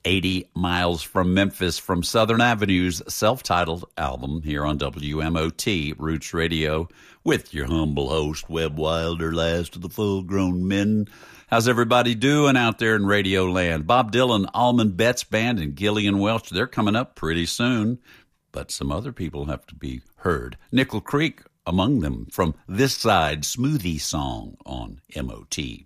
80 Miles from Memphis from Southern Avenue's self-titled album here on WMOT Roots Radio with your humble host, Webb Wilder, last of the full-grown men. How's everybody doing out there in Radio Land? Bob Dylan, Allman Betts Band, and Gillian Welch, they're coming up pretty soon, but some other people have to be heard. Nickel Creek among them from This Side Smoothie Song on MOT.